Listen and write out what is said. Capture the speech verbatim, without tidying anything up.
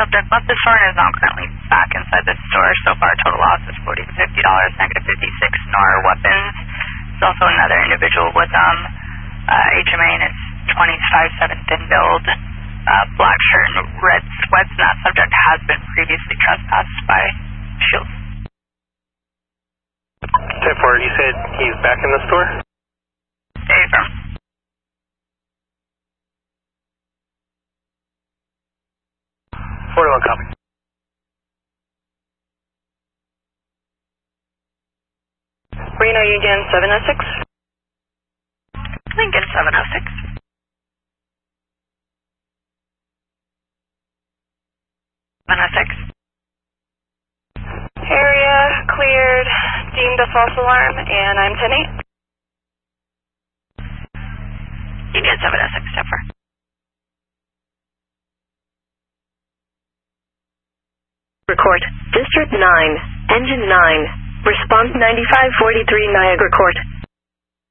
subject left the store and is now currently back inside the store. So far, total loss is forty to fifty dollars, negative fifty-six, Nor weapons. There's also another individual with um, uh, H M A and it's twenty-five seven thin build, uh, black shirt and red sweats, and that subject has been previously trespassed by Shields. ten four, you said he's back in the store? Stay firm. four one, copy. Reno Union seven oh six. Lincoln seven oh six. seven oh six. Area cleared, deemed a false alarm, and I'm ten eight. Union seven oh six, step four. Record. District nine, Engine nine, response ninety-five forty-three Niagara Court.